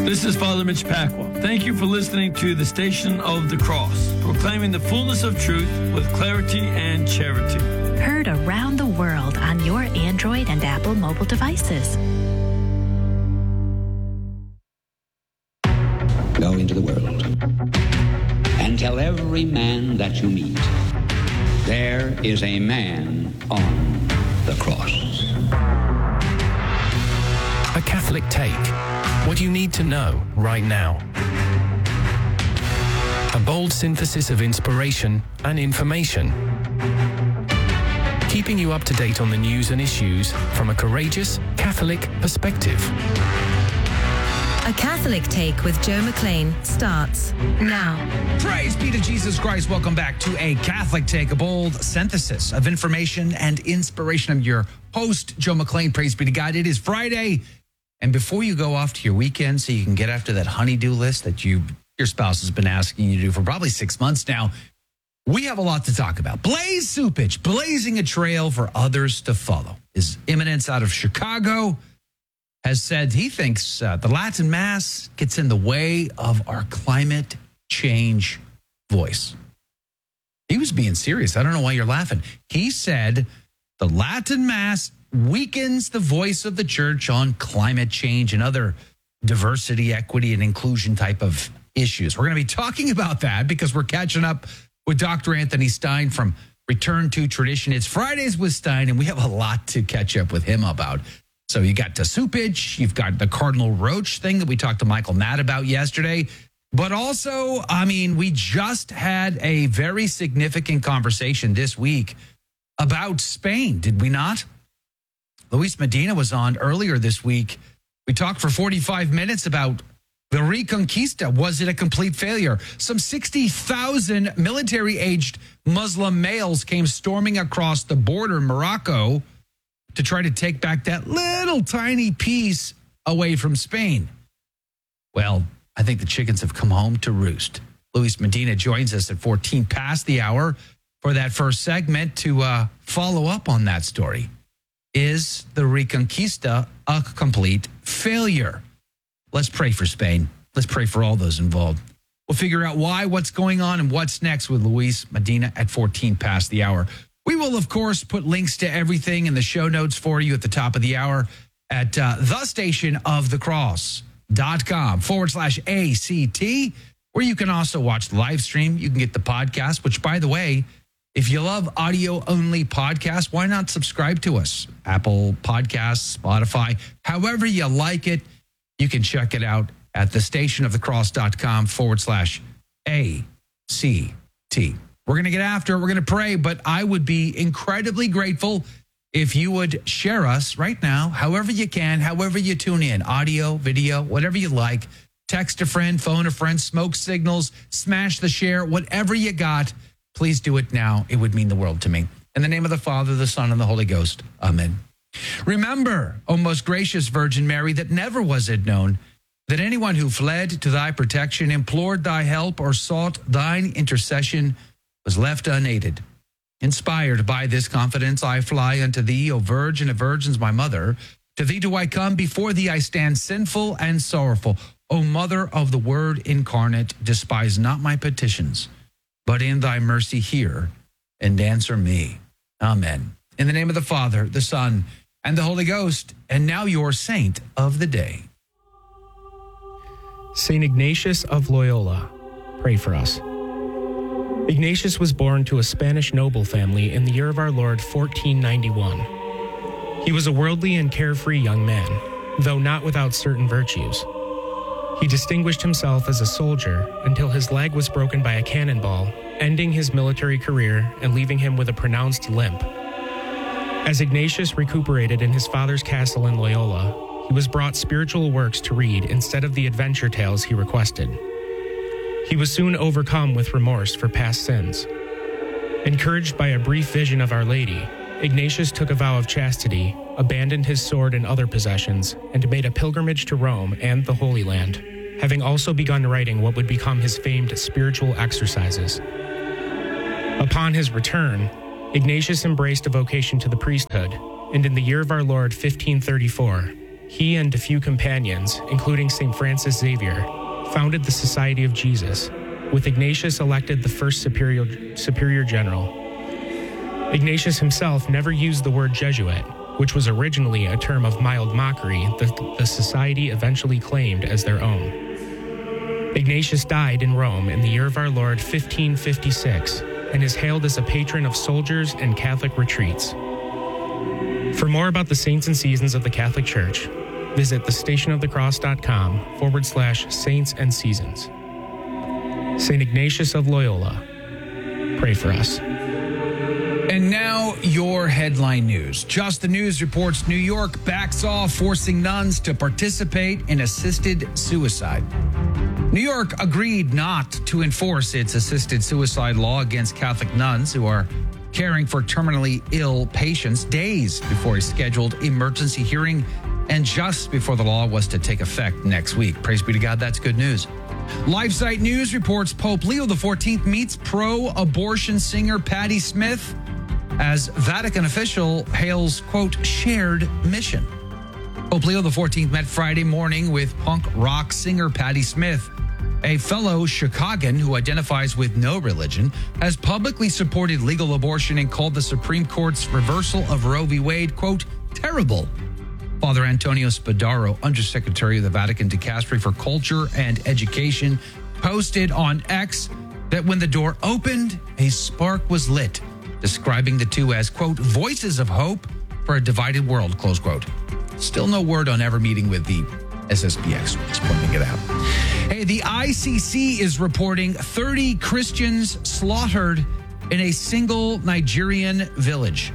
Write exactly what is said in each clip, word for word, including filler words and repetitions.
This is Father Mitch Pacwa. Thank you for listening to the Station of the Cross, proclaiming the fullness of truth with clarity and charity. Heard around the world on your Android and Apple mobile devices. Go into the world and tell every man that you meet, there is a man on the cross. A Catholic Take. What you need to know right now. A bold synthesis of inspiration and information. Keeping you up to date on the news and issues from a courageous Catholic perspective. A Catholic Take with Joe McLean starts now. Praise be to Jesus Christ. Welcome back to A Catholic Take, a bold synthesis of information and inspiration. I'm your host, Joe McLean. Praise be to God. It is Friday. And before you go off to your weekend so you can get after that honey-do list that you your spouse has been asking you to do for probably six months now, we have a lot to talk about. Blaise Cupich, blazing a trail for others to follow. His Eminence out of Chicago has said he thinks uh, the Latin Mass gets in the way of our climate change voice. He was being serious. I don't know why you're laughing. He said the Latin Mass weakens the voice of the church on climate change and other diversity, equity, and inclusion type of issues. We're going to be talking about that because we're catching up with Doctor Anthony Stein from Return to Tradition. It's Fridays with Stein, and we have a lot to catch up with him about. So you got Cupich, you've got the Cardinal Roach thing that we talked to Michael Matt about yesterday. But also, I mean, we just had a very significant conversation this week about Spain, did we not? Luis Medina was on earlier this week. We talked for forty-five minutes about the Reconquista. Was it a complete failure? Some sixty thousand military-aged Muslim males came storming across the border in Morocco to try to take back that little tiny piece away from Spain. Well, I think the chickens have come home to roost. Luis Medina joins us at fourteen past the hour for that first segment to uh, follow up on that story. Is the Reconquista a complete failure? Let's pray for Spain. Let's pray for all those involved. We'll figure out why, what's going on, and what's next with Luis Medina at fourteen past the hour. We will, of course, put links to everything in the show notes for you at the top of the hour at uh, the station of the cross dot com forward slash A C T, where you can also watch the live stream. You can get the podcast, which, by the way, if you love audio-only podcasts, why not subscribe to us? Apple Podcasts, Spotify, however you like it, you can check it out at the station of the cross dot com forward slash A C T. We're going to get after it. We're going to pray, but I would be incredibly grateful if you would share us right now, however you can, however you tune in, audio, video, whatever you like. Text a friend, phone a friend, smoke signals, smash the share, whatever you got. Please do it now. It would mean the world to me. In the name of the Father, the Son, and the Holy Ghost. Amen. Remember, O most gracious Virgin Mary, that never was it known that anyone who fled to thy protection, implored thy help, or sought thine intercession was left unaided. Inspired by this confidence, I fly unto thee, O Virgin of Virgins, my mother. To thee do I come, before thee I stand sinful and sorrowful. O Mother of the Word incarnate, despise not my petitions, but in thy mercy hear and answer me. Amen. In the name of the Father, the Son, and the Holy Ghost, and now your saint of the day. Saint Ignatius of Loyola, pray for us. Ignatius was born to a Spanish noble family in the year of our Lord fourteen ninety-one. He was a worldly and carefree young man, though not without certain virtues. He distinguished himself as a soldier until his leg was broken by a cannonball, ending his military career and leaving him with a pronounced limp. As Ignatius recuperated in his father's castle in Loyola, he was brought spiritual works to read instead of the adventure tales he requested. He was soon overcome with remorse for past sins. Encouraged by a brief vision of Our Lady, Ignatius took a vow of chastity, abandoned his sword and other possessions, and made a pilgrimage to Rome and the Holy Land, having also begun writing what would become his famed spiritual exercises. Upon his return, Ignatius embraced a vocation to the priesthood, and in the year of our Lord fifteen thirty-four, he and a few companions, including Saint Francis Xavier, founded the Society of Jesus, with Ignatius elected the first superior, superior general. Ignatius himself never used the word Jesuit, which was originally a term of mild mockery that the society eventually claimed as their own. Ignatius died in Rome in the year of our Lord fifteen fifty-six and is hailed as a patron of soldiers and Catholic retreats. For more about the saints and seasons of the Catholic Church, visit thestationofthecross.com forward slash saints and seasons. Saint Ignatius of Loyola, pray for us. And now your headline news. Just the News reports New York backs off forcing nuns to participate in assisted suicide. New York agreed not to enforce its assisted suicide law against Catholic nuns who are caring for terminally ill patients days before a scheduled emergency hearing and just before the law was to take effect next week. Praise be to God, that's good news. LifeSite News reports Pope Leo the fourteenth meets pro-abortion singer Patti Smith as Vatican official hails, quote, shared mission. Pope Leo the fourteenth met Friday morning with punk rock singer Patti Smith. A fellow Chicagoan who identifies with no religion has publicly supported legal abortion and called the Supreme Court's reversal of Roe v. Wade, quote, terrible. Father Antonio Spadaro, Undersecretary of the Vatican Dicastery for Culture and Education, posted on X that when the door opened, a spark was lit, describing the two as, quote, voices of hope for a divided world, close quote. Still no word on ever meeting with the S S P X, just pointing it out. Hey, the I C C is reporting thirty Christians slaughtered in a single Nigerian village.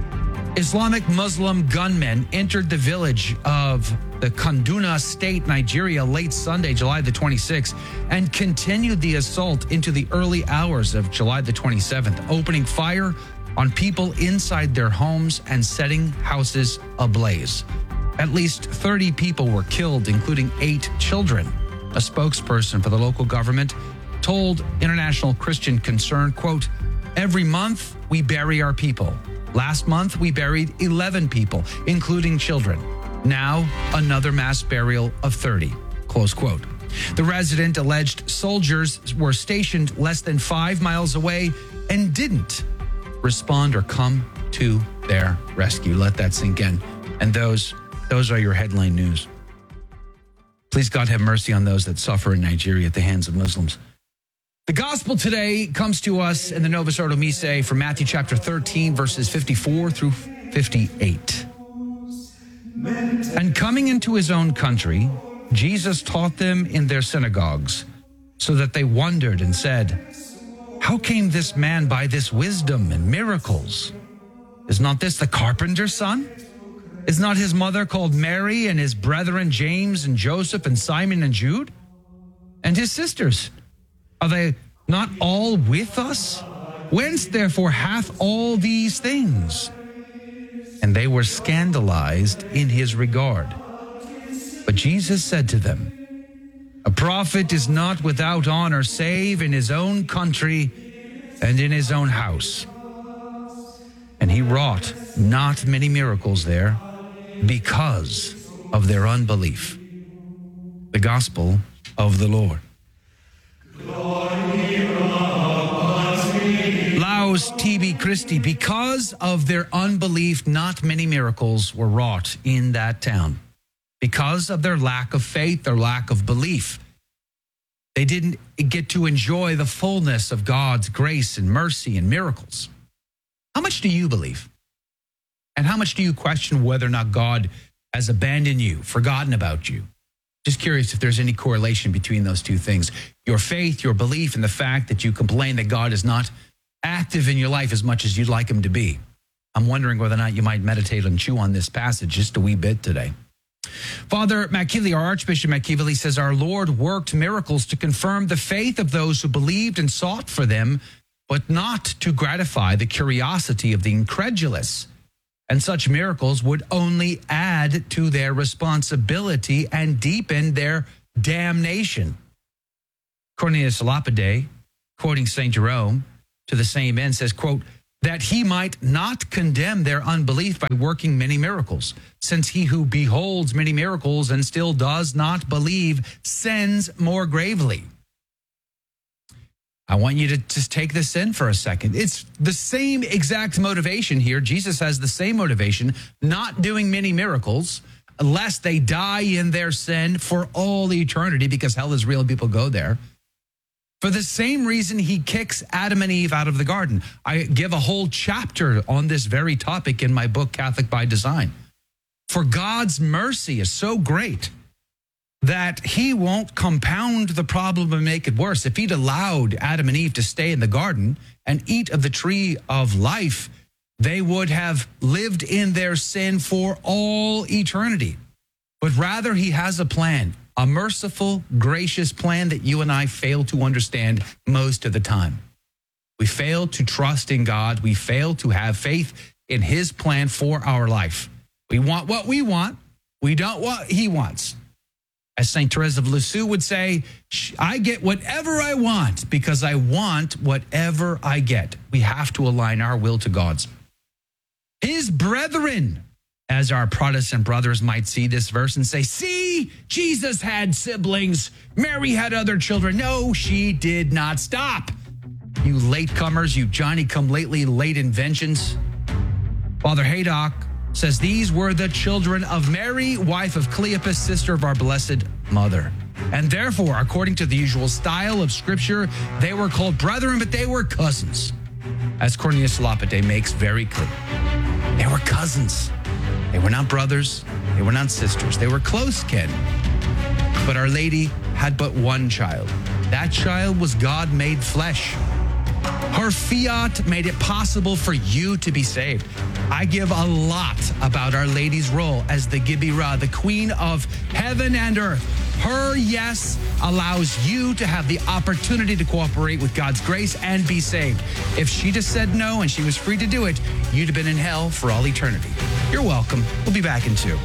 Islamic Muslim gunmen entered the village of the Kaduna State, Nigeria, late Sunday, July the twenty-sixth, and continued the assault into the early hours of July the twenty-seventh, opening fire on people inside their homes and setting houses ablaze. At least thirty people were killed, including eight children. A spokesperson for the local government told International Christian Concern, quote, every month we bury our people. Last month, we buried eleven people, including children. Now, another mass burial of thirty, close quote. The resident alleged soldiers were stationed less than five miles away and didn't respond or come to their rescue. Let that sink in. And those, those are your headline news. Please, God, have mercy on those that suffer in Nigeria at the hands of Muslims. The gospel today comes to us in the Novus Ordo Missae from Matthew chapter thirteen, verses fifty-four through fifty-eight. And coming into his own country, Jesus taught them in their synagogues, so that they wondered and said, how came this man by this wisdom and miracles? Is not this the carpenter's son? Is not his mother called Mary, and his brethren James and Joseph and Simon and Jude? And his sisters? Are they not all with us? Whence, therefore, hath all these things? And they were scandalized in his regard. But Jesus said to them, a prophet is not without honor, save in his own country and in his own house. And he wrought not many miracles there because of their unbelief. The gospel of the Lord. Laus tibi Christi, because of their unbelief, not many miracles were wrought in that town. Because of their lack of faith, their lack of belief, they didn't get to enjoy the fullness of God's grace and mercy and miracles. How much do you believe? And how much do you question whether or not God has abandoned you, forgotten about you? Just curious if there's any correlation between those two things. Your faith, your belief, and the fact that you complain that God is not active in your life as much as you'd like him to be. I'm wondering whether or not you might meditate and chew on this passage just a wee bit today. Father McKeely, our Archbishop McKeely, says our Lord worked miracles to confirm the faith of those who believed and sought for them, but not to gratify the curiosity of the incredulous. And such miracles would only add to their responsibility and deepen their damnation. Cornelius Lapide, quoting Saint Jerome, to the same end, says, quote, that he might not condemn their unbelief by working many miracles, since he who beholds many miracles and still does not believe sins more gravely. I want you to just take this in for a second. It's the same exact motivation here. Jesus has the same motivation, not doing many miracles, lest they die in their sin for all eternity, because hell is real and people go there. For the same reason he kicks Adam and Eve out of the garden. I give a whole chapter on this very topic in my book, Catholic by Design. For God's mercy is so great that he won't compound the problem and make it worse. If he'd allowed Adam and Eve to stay in the garden and eat of the tree of life, they would have lived in their sin for all eternity. But rather, he has a plan, a merciful, gracious plan that you and I fail to understand most of the time. We fail to trust in God. We fail to have faith in his plan for our life. We want what we want. We don't want what he wants. As Saint Therese of Lisieux would say, I get whatever I want because I want whatever I get. We have to align our will to God's. His brethren, as our Protestant brothers might see this verse and say, see, Jesus had siblings. Mary had other children. No, she did not. Stop. You latecomers, you Johnny-come-lately late inventions. Father Haydock says these were the children of Mary, wife of Cleopas, sister of our Blessed Mother. And therefore, according to the usual style of Scripture, they were called brethren, but they were cousins, as Cornelius Lapide makes very clear. They were cousins. They were not brothers. They were not sisters. They were close kin. But Our Lady had but one child. That child was God made flesh. Her fiat made it possible for you to be saved. I give a lot about Our Lady's role as the Gibira, the Queen of heaven and earth. Her yes allows you to have the opportunity to cooperate with God's grace and be saved. If she just said no and she was free to do it, you'd have been in hell for all eternity. You're welcome. We'll be back in two.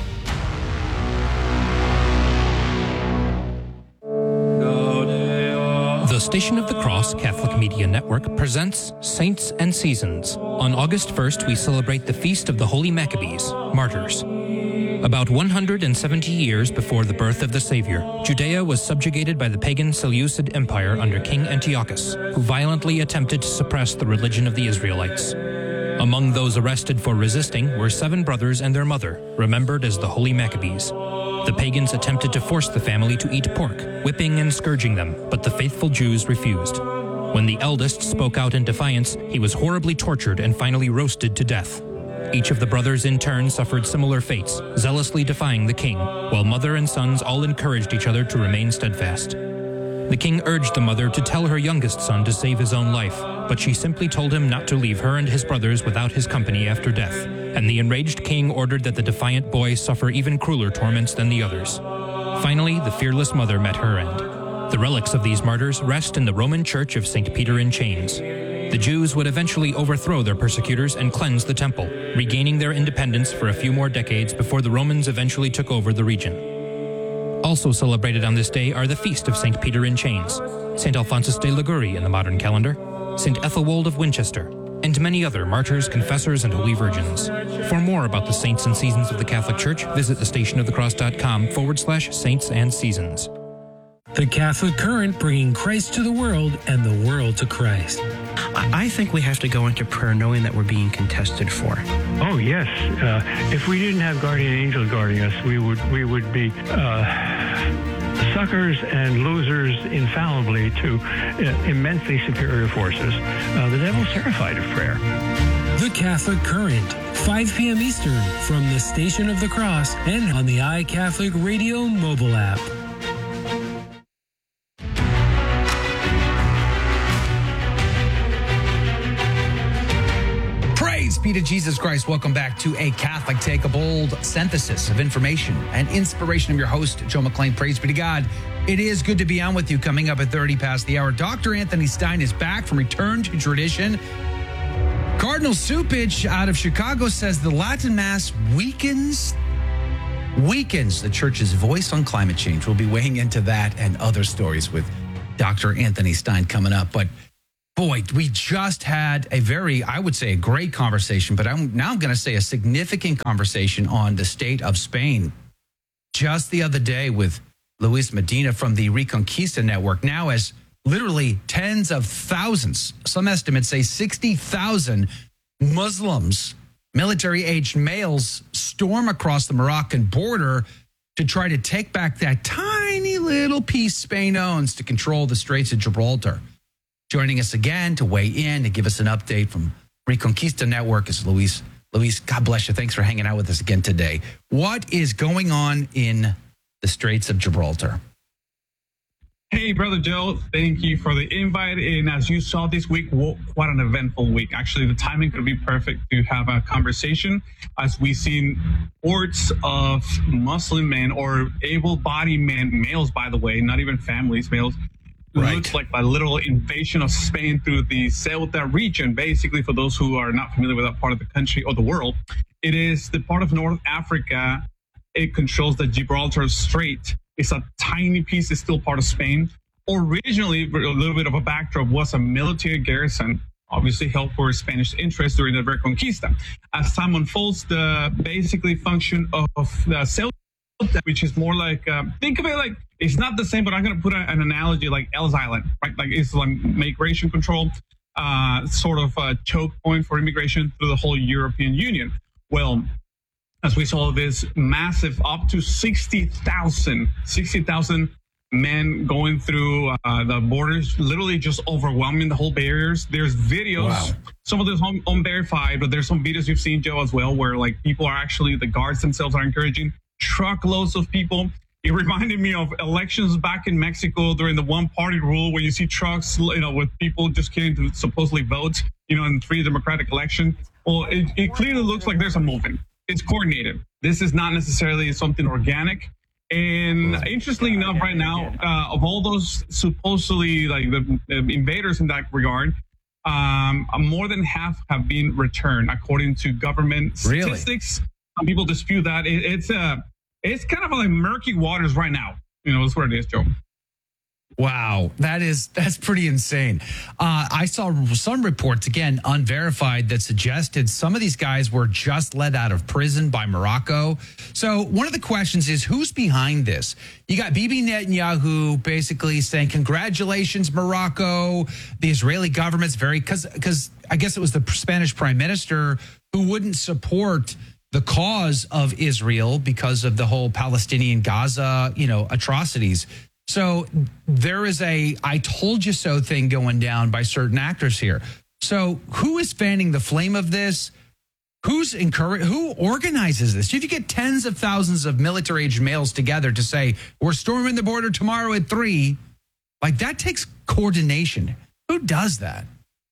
The Station of the Cross Catholic Media Network presents Saints and Seasons. On August first, we celebrate the Feast of the Holy Maccabees, Martyrs. About one hundred seventy years before the birth of the Savior, Judea was subjugated by the pagan Seleucid Empire under King Antiochus, who violently attempted to suppress the religion of the Israelites. Among those arrested for resisting were seven brothers and their mother, remembered as the Holy Maccabees. The pagans attempted to force the family to eat pork, whipping and scourging them, but the faithful Jews refused. When the eldest spoke out in defiance, he was horribly tortured and finally roasted to death. Each of the brothers in turn suffered similar fates, zealously defying the king, while mother and sons all encouraged each other to remain steadfast. The king urged the mother to tell her youngest son to save his own life, but she simply told him not to leave her and his brothers without his company after death, and the enraged king ordered that the defiant boy suffer even crueler torments than the others. Finally, the fearless mother met her end. The relics of these martyrs rest in the Roman Church of Saint Peter in Chains. The Jews would eventually overthrow their persecutors and cleanse the temple, regaining their independence for a few more decades before the Romans eventually took over the region. Also celebrated on this day are the Feast of Saint Peter in Chains, Saint Alphonsus de Liguori in the modern calendar, Saint Ethelwold of Winchester, and many other martyrs, confessors, and holy virgins. For more about the saints and seasons of the Catholic Church, visit thestationofthecross.com forward slash saints and seasons. The Catholic Current, bringing Christ to the world and the world to Christ. I think we have to go into prayer knowing that we're being contested for. Oh, yes. Uh, if we didn't have guardian angels guarding us, we would we would be uh, suckers and losers infallibly to uh, immensely superior forces. Uh, the devil's terrified of prayer. The Catholic Current, five p.m. Eastern, from the Station of the Cross and on the iCatholic Radio mobile app. Be to Jesus Christ. Welcome back to A Catholic Take, a bold synthesis of information and inspiration. I'm your host, Joe McClain. Praise be to God. It is good to be on with you. Coming up at thirty past the hour, Doctor Anthony Stein is back from Return to Tradition. Cardinal Cupich out of Chicago says the Latin Mass weakens, weakens the Church's voice on climate change. We'll be weighing into that and other stories with Doctor Anthony Stein coming up. But Boy, we just had a very, I would say, a great conversation, but I'm now I'm going to say a significant conversation on the state of Spain. Just the other day with Luis Medina from the Reconquista Network, now as literally tens of thousands, some estimates say sixty thousand Muslims, military-aged males, storm across the Moroccan border to try to take back that tiny little piece Spain owns to control the Straits of Gibraltar. Joining us again to weigh in, to give us an update from Reconquista Network is Luis. Luis, God bless you. Thanks for hanging out with us again today. What is going on in the Straits of Gibraltar? Hey, Brother Joe, thank you for the invite. And as you saw this week, what an eventful week. Actually, the timing could be perfect to have a conversation as we've seen hordes of Muslim men or able-bodied men, males, by the way, not even families, males. Right. Looks like a little invasion of Spain through the Ceuta region. Basically, for those who are not familiar with that part of the country or the world, it is the part of North Africa. It controls the Gibraltar Strait. It's a tiny piece. It's still part of Spain. Originally, a little bit of a backdrop, was a military garrison, obviously held for Spanish interests during the Reconquista. As time unfolds, the basically function of the Ceuta, which is more like, uh, think of it like, it's not the same, but I'm going to put an analogy like Ellis Island, right? Like it's like migration control, uh, sort of a choke point for immigration through the whole European Union. Well, as we saw this massive, up to sixty thousand, sixty thousand men going through uh, the borders, literally just overwhelming the whole barriers. There's videos, wow. Some of those un- unverified, but there's some videos you've seen, Joe, as well, where like people are actually, the guards themselves are encouraging truckloads of people. It reminded me of elections back in Mexico during the one-party rule, where you see trucks, you know, with people just getting to supposedly vote, you know, in free democratic election. Well, it, it clearly looks like there's a movement. It's coordinated. This is not necessarily something organic. And interestingly enough, right now, uh, of all those supposedly like the, the invaders in that regard, um, more than half have been returned, according to government statistics. Really? Some people dispute that. It, it's a uh, It's kind of like murky waters right now. You know, that's what it is, Joe. Wow, that is that's pretty insane. Uh, I saw some reports, again, unverified, that suggested some of these guys were just let out of prison by Morocco. So one of the questions is, who's behind this? You got Bibi Netanyahu basically saying, congratulations, Morocco. The Israeli government's very, because because I guess it was the Spanish prime minister who wouldn't support the cause of Israel because of the whole Palestinian Gaza, you know, atrocities. So there is a I told you so thing going down by certain actors here. So who is fanning the flame of this? Who's encourage, who organizes this? If you get tens of thousands of military-aged males together to say, we're storming the border tomorrow at three, like that takes coordination. Who does that?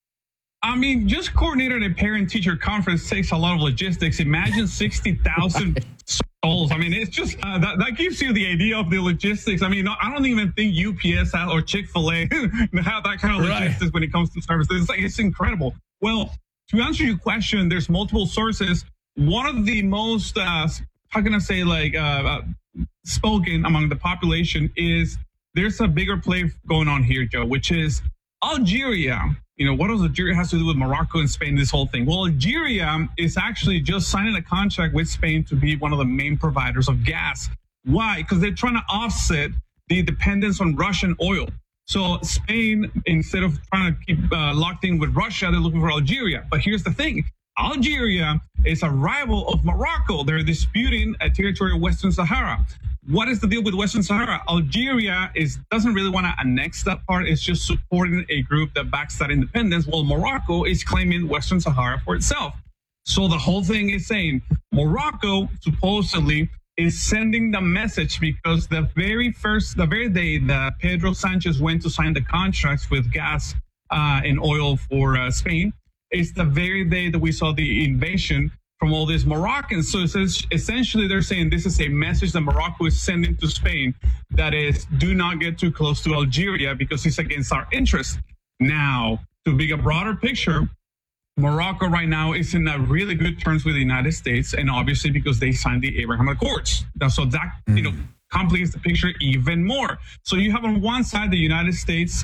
I mean, just coordinating a parent-teacher conference takes a lot of logistics. Imagine sixty thousand souls. I mean, it's just, uh, that, that gives you the idea of the logistics. I mean, I don't even think U P S or Chick-fil-A have that kind of logistics right. when it comes to services. It's like, it's incredible. Well, to answer your question, there's multiple sources. One of the most, uh, how can I say, like, uh, spoken among the population is there's a bigger play going on here, Joe, which is Algeria. You know, what does Algeria has to do with Morocco and Spain, this whole thing? Well, Algeria is actually just signing a contract with Spain to be one of the main providers of gas. Why? Because they're trying to offset the dependence on Russian oil. So Spain, instead of trying to keep uh, locked in with Russia, they're looking for Algeria. But here's the thing. Algeria is a rival of Morocco. They're disputing a territory of Western Sahara. What is the deal with Western Sahara? Algeria is doesn't really want to annex that part. It's just supporting a group that backs that independence, while Morocco is claiming Western Sahara for itself. So the whole thing is saying Morocco supposedly is sending the message because the very first, the very day that Pedro Sanchez went to sign the contracts with gas uh, and oil for uh, Spain, it's the very day that we saw the invasion from all these Moroccans. So essentially they're saying this is a message that Morocco is sending to Spain that is, do not get too close to Algeria because it's against our interests. Now, to be a broader picture, Morocco right now is in a really good terms with the United States, and obviously because they signed the Abraham Accords. So that, you know, complicates the picture even more. So you have on one side the United States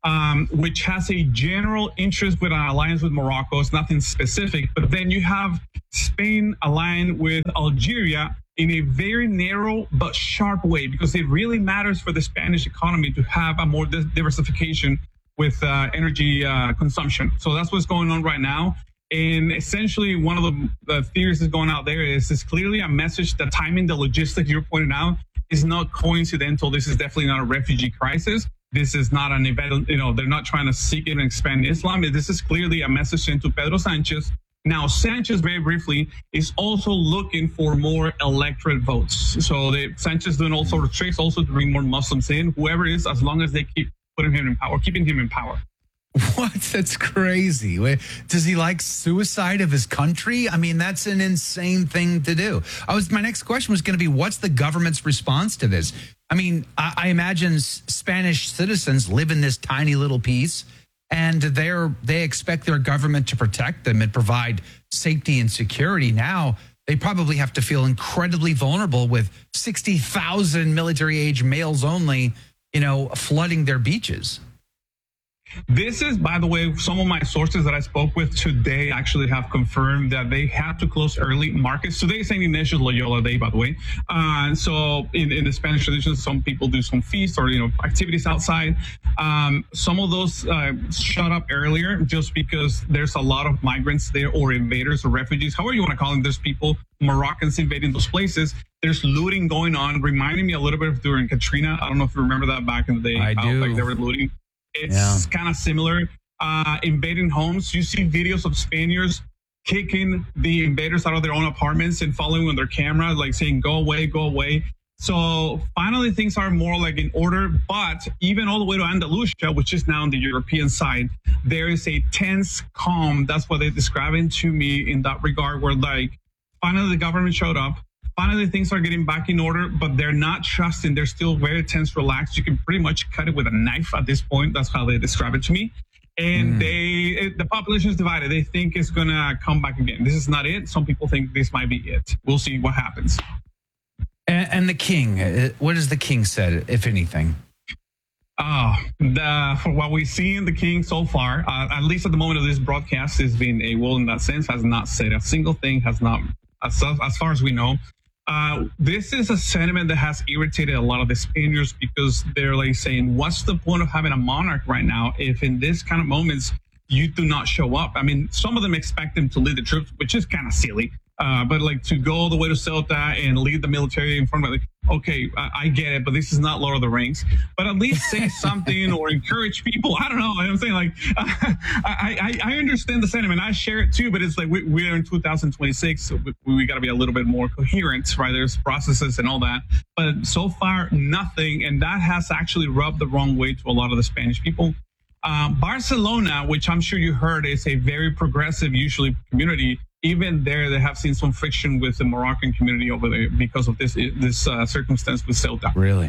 um, which has a general interest with an alliance with Morocco. It's nothing specific. But then you have Spain aligned with Algeria in a very narrow but sharp way, because it really matters for the Spanish economy to have a more diversification with uh, energy uh, consumption. So that's what's going on right now. And essentially, one of the, the theories that's going out there is it's clearly a message. The timing, the logistics you're pointing out is not coincidental. This is definitely not a refugee crisis. This is not an event, you know, they're not trying to seek and expand Islam. This is clearly a message into Pedro Sanchez. Now, Sanchez, very briefly, is also looking for more electorate votes. So they, Sanchez doing all sorts of tricks also to bring more Muslims in, whoever it is, as long as they keep putting him in power, keeping him in power. What? That's crazy. Does he like suicide of his country? I mean, that's an insane thing to do. I was, my next question was going to be, what's the government's response to this? I mean, I, I imagine Spanish citizens live in this tiny little piece, and they're they expect their government to protect them and provide safety and security. Now, they probably have to feel incredibly vulnerable with sixty thousand military-age males only, you know, flooding their beaches. This is, by the way, some of my sources that I spoke with today actually have confirmed that they have to close early markets. Today is Saint Ignatius Loyola Day, by the way. Uh, so in, in the Spanish tradition, some people do some feasts or, you know, activities outside. Um, some of those uh, shut up earlier just because there's a lot of migrants there, or invaders or refugees, however you want to call them. There's people, Moroccans invading those places. There's looting going on, reminding me a little bit of during Katrina. I don't know if you remember that back in the day. I how, do. Like they were looting. It's Yeah. kind of similar. Uh, invading homes. You see videos of Spaniards kicking the invaders out of their own apartments and following on their camera, like saying, go away, go away. So finally, things are more like in order. But even all the way to Andalusia, which is now on the European side, there is a tense calm. That's what they describe it to me in that regard, where like finally the government showed up. Finally, things are getting back in order, but they're not trusting. They're still very tense, relaxed. You can pretty much cut it with a knife at this point. That's how they describe it to me. And mm. they, it, the population is divided. They think it's going to come back again. This is not it. Some people think this might be it. We'll see what happens. And, and the king, what has the king said, if anything? Oh, the, for what we've seen, the king so far, uh, at least at the moment of this broadcast, has been able in that sense, has not said a single thing, has not, as, as far as we know. Uh, this is a sentiment that has irritated a lot of the Spaniards, because they're like saying, what's the point of having a monarch right now if in this kind of moments you do not show up? I mean, some of them expect him to lead the troops, which is kind of silly. Uh, but like to go all the way to Ceuta and lead the military in front of it, like, okay, I, I get it, but this is not Lord of the Rings. But at least say something or encourage people. I don't know. I'm saying, like, uh, I, I I understand the sentiment. I share it too, but it's like we, we're in two thousand twenty-six, so we, we got to be a little bit more coherent, right? There's processes and all that. But so far, nothing. And that has actually rubbed the wrong way to a lot of the Spanish people. Um, Barcelona, which I'm sure you heard, is a very progressive, usually, community. Even there, they have seen some friction with the Moroccan community over there because of this this uh, circumstance with Ceuta. Really?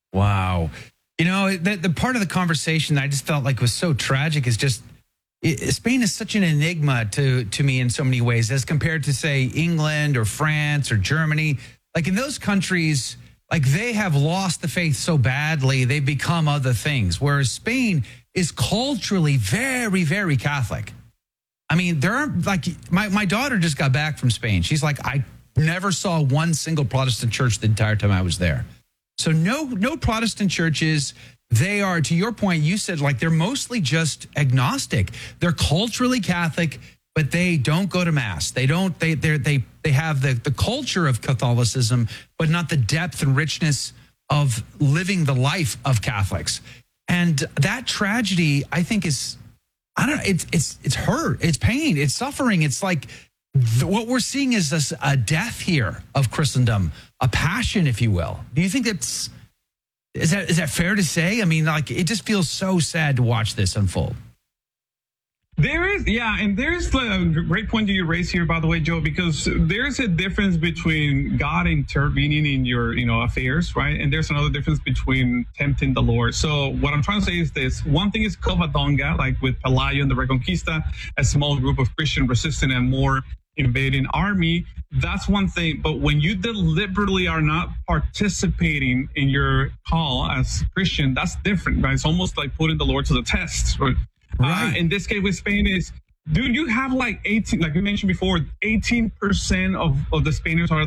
Wow. You know, the, the part of the conversation that I just felt like was so tragic is just it, Spain is such an enigma to to me in so many ways as compared to, say, England or France or Germany. Like in those countries, like they have lost the faith so badly, they've become other things. Whereas Spain is culturally very, very Catholic. I mean, there are like my, my daughter just got back from Spain. She's like, I never saw one single Protestant church the entire time I was there. So no, no Protestant churches. They are, to your point, you said like they're mostly just agnostic. They're culturally Catholic, but they don't go to mass. They don't, they they they they have the, the culture of Catholicism, but not the depth and richness of living the life of Catholics. And that tragedy, I think, is I don't know. It's it's it's hurt. It's pain. It's suffering. It's like the, what we're seeing is this, a death here of Christendom, a passion, if you will. Do you think that's is that is that fair to say? I mean, like it just feels so sad to watch this unfold. There is, yeah, and there's a great point that you raised here, by the way, Joe, because there's a difference between God intervening in your, you know, affairs, right? And there's another difference between tempting the Lord. So what I'm trying to say is this. One thing is Covadonga, like with Pelayo and the Reconquista, a small group of Christian resistant and more invading army, that's one thing. But when you deliberately are not participating in your call as Christian, that's different, right? It's almost like putting the Lord to the test. Right? Right. Uh, in this case with Spain is, dude, you have like eighteen, like we mentioned before, eighteen percent of, of the Spaniards are